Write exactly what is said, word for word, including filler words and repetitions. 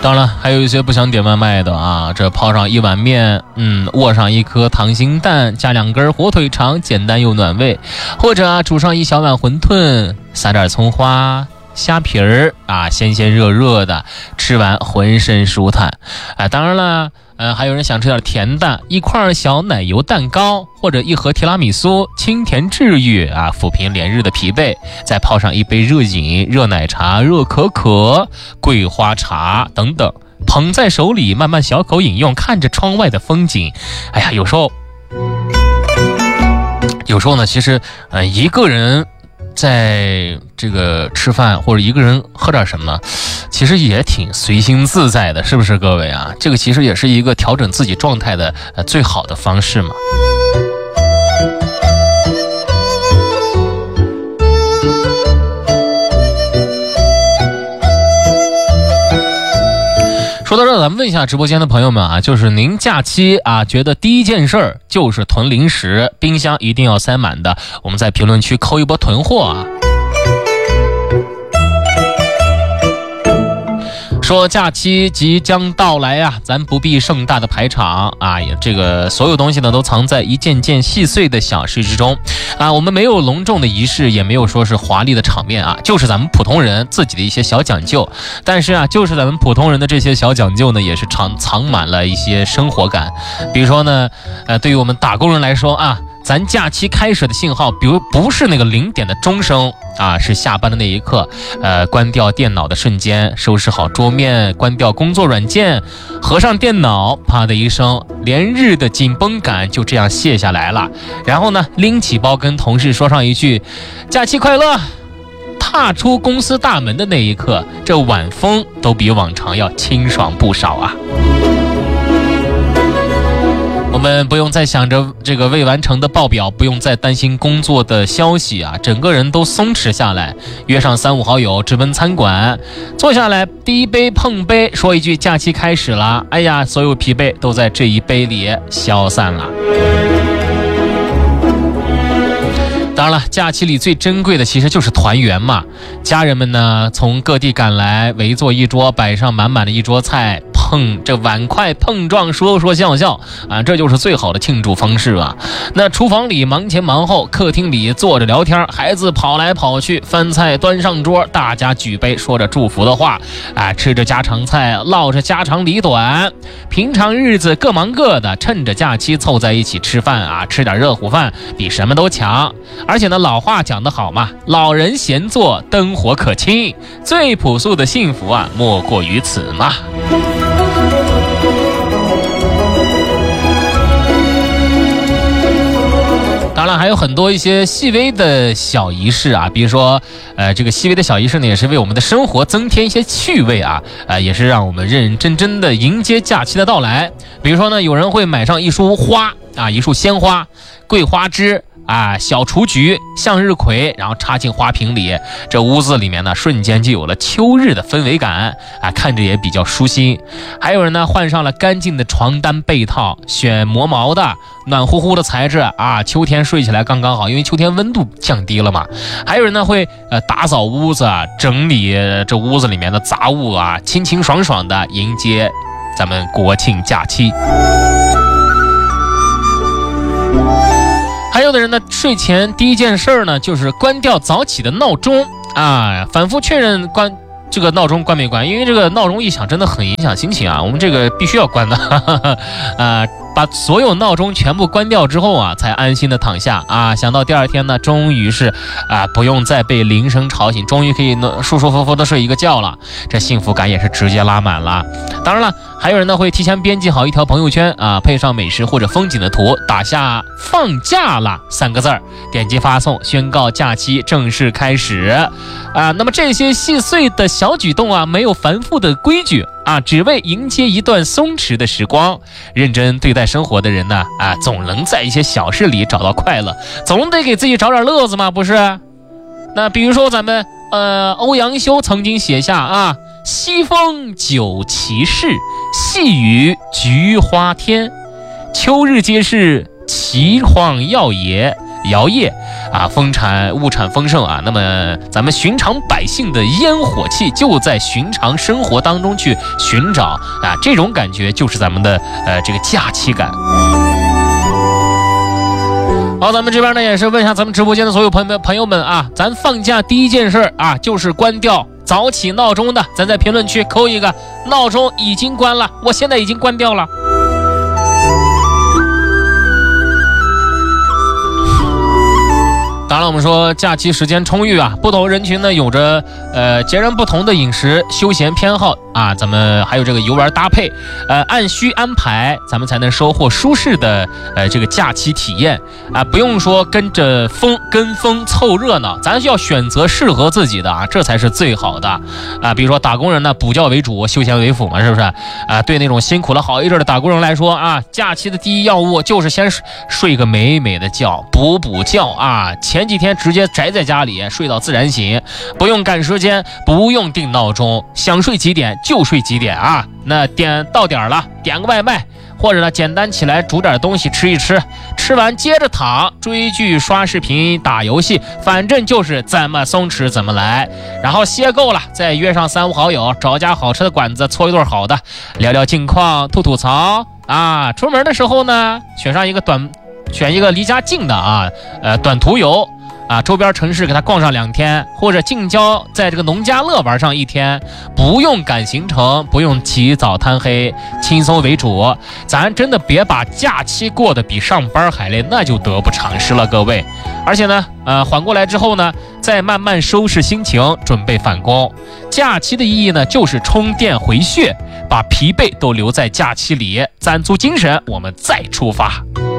当然还有一些不想点外卖的啊，这泡上一碗面，嗯，握上一颗溏心蛋，加两根火腿肠，简单又暖胃。或者啊，煮上一小碗馄饨，撒点葱花虾皮儿啊，鲜鲜热热的，吃完浑身舒坦。啊，当然了，呃，还有人想吃点甜的，一块小奶油蛋糕或者一盒提拉米苏，清甜治愈啊，抚平连日的疲惫。再泡上一杯热饮、热奶茶、热可可、桂花茶等等，捧在手里慢慢小口饮用，看着窗外的风景。哎呀，有时候，有时候呢，其实呃，一个人在这个吃饭或者一个人喝点什么，其实也挺随心自在的，是不是各位啊？这个其实也是一个调整自己状态的呃最好的方式嘛。说到这儿，咱们问一下直播间的朋友们啊，就是您假期啊，觉得第一件事儿就是囤零食，冰箱一定要塞满的，我们在评论区扣一波囤货啊。说假期即将到来呀、啊，咱不必盛大的排场啊，也这个所有东西呢都藏在一件件细碎的小事之中啊。我们没有隆重的仪式，也没有说是华丽的场面啊，就是咱们普通人自己的一些小讲究。但是啊，就是咱们普通人的这些小讲究呢，也是藏藏满了一些生活感。比如说呢，呃，对于我们打工人来说啊，咱假期开始的信号，比如不是那个零点的钟声啊，是下班的那一刻，呃，关掉电脑的瞬间，收拾好桌面，关掉工作软件，合上电脑，啪的一声，连日的紧绷感就这样卸下来了。然后呢，拎起包跟同事说上一句“假期快乐”，踏出公司大门的那一刻，这晚风都比往常要清爽不少啊。我们不用再想着这个未完成的报表，不用再担心工作的消息啊，整个人都松弛下来，约上三五好友直奔餐馆，坐下来第一杯碰杯，说一句假期开始了，哎呀，所有疲惫都在这一杯里消散了。当然了，假期里最珍贵的其实就是团圆嘛，家人们呢从各地赶来，围坐一桌，摆上满满的一桌菜，碰这碗筷碰撞，说说笑笑啊，这就是最好的庆祝方式啊。那厨房里忙前忙后，客厅里坐着聊天，孩子跑来跑去，饭菜端上桌，大家举杯说着祝福的话啊，吃着家常菜，唠着家长里短。平常日子各忙各的，趁着假期凑在一起吃饭啊，吃点热乎饭比什么都强。而且呢，老话讲得好嘛，老人闲坐，灯火可亲，最朴素的幸福啊，莫过于此嘛。当然还有很多一些细微的小仪式啊，比如说呃这个细微的小仪式呢，也是为我们的生活增添一些趣味啊，呃也是让我们认认真真的迎接假期的到来。比如说呢，有人会买上一束花啊，一束鲜花，桂花枝啊，小雏菊、向日葵，然后插进花瓶里，这屋子里面呢瞬间就有了秋日的氛围感啊，看着也比较舒心。还有人呢换上了干净的床单被套，选磨毛的暖乎乎的材质啊，秋天睡起来刚刚好，因为秋天温度降低了嘛。还有人呢会呃打扫屋子，整理这屋子里面的杂物啊，清清爽爽的迎接咱们国庆假期。还有的人呢，睡前第一件事呢，就是关掉早起的闹钟啊，反复确认关这个闹钟关没关，因为这个闹钟一响真的很影响心情啊，我们这个必须要关的，哈哈哈啊。把所有闹钟全部关掉之后啊，才安心的躺下啊。想到第二天呢，终于是啊不用再被铃声吵醒，终于可以舒舒服服的睡一个觉了，这幸福感也是直接拉满了。当然了，还有人呢会提前编辑好一条朋友圈啊，配上美食或者风景的图，打下放假了三个字儿，点击发送，宣告假期正式开始啊。那么这些细碎的小举动啊，没有繁复的规矩啊，只为迎接一段松弛的时光。认真对待生活的人呢，啊，总能在一些小事里找到快乐，总得给自己找点乐子嘛，不是？那比如说咱们呃欧阳修曾经写下啊，西风酒旗士，细雨菊花天，秋日皆是岐黄药也， 摇曳啊，丰产物产丰盛啊。那么咱们寻常百姓的烟火气就在寻常生活当中去寻找啊，这种感觉就是咱们的呃这个假期感。好，咱们这边呢也是问一下咱们直播间的所有朋友们朋友们啊，咱放假第一件事啊就是关掉早起闹钟的，咱在评论区扣一个闹钟已经关了，我现在已经关掉了。当然我们说假期时间充裕啊，不同人群呢有着呃截然不同的饮食休闲偏好啊，咱们还有这个游玩搭配，呃按需安排，咱们才能收获舒适的呃这个假期体验啊，不用说跟着风跟风凑热闹，咱要选择适合自己的啊，这才是最好的啊。比如说打工人呢，补觉为主，休闲为辅嘛，是不是啊？对那种辛苦了好一阵的打工人来说啊，假期的第一要务就是先睡个美美的觉，补补觉啊。前几天直接宅在家里睡到自然醒，不用赶时间，不用定闹钟，想睡几点就睡几点啊。那点到点了，点个外卖，或者呢简单起来煮点东西吃一吃，吃完接着躺，追剧刷视频打游戏，反正就是怎么松弛怎么来。然后歇够了再约上三五好友，找家好吃的馆子搓一顿好的，聊聊近况，吐吐槽啊。出门的时候呢选上一个短选一个离家近的啊，呃，短途游啊，周边城市给他逛上两天，或者近郊在这个农家乐玩上一天，不用赶行程，不用起早贪黑，轻松为主。咱真的别把假期过得比上班还累，那就得不偿失了，各位。而且呢，呃，缓过来之后呢，再慢慢收拾心情，准备返工。假期的意义呢，就是充电回血，把疲惫都留在假期里，攒足精神，我们再出发。